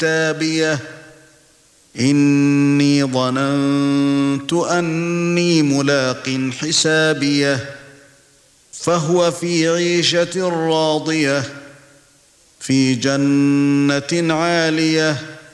التابية إني ظننت أني ملاق حسابيه فهو في عيشة راضية في جنة عالية